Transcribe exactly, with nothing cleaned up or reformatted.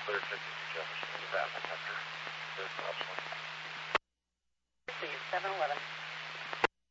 Clear fifty Jefferson, Nevada, Hector. Clear crosswind. seven eleven.